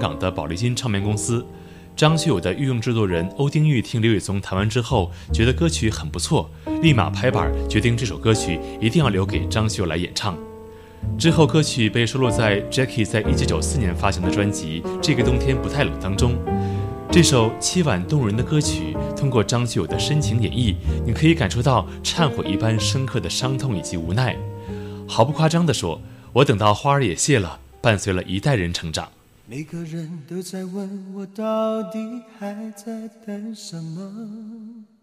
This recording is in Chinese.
港的宝丽金唱片公司。张学友的御用制作人欧丁玉听刘伟松弹完之后，觉得歌曲很不错，立马拍板决定这首歌曲一定要留给张学友来演唱。之后歌曲被收录在 Jackie 在1994年发行的专辑《这个冬天不太冷》当中。这首凄婉动人的歌曲，通过张学友的深情演绎，你可以感受到忏悔一般深刻的伤痛以及无奈。毫不夸张地说，我等到花儿也谢了，伴随了一代人成长。 每个人都在问我到底还在等什么，